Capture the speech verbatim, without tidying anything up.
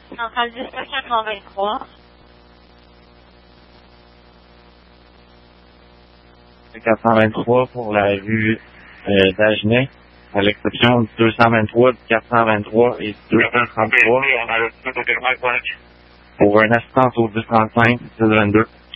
Centrale dix quatre cent vingt-trois. quatre cent vingt-trois pour la rue euh, d'Agenais, à l'exception du deux cent vingt-trois, du quatre cent vingt-trois et du deux cent trente-trois. Pour une assistance au deux trente-cinq, six vingt-deux.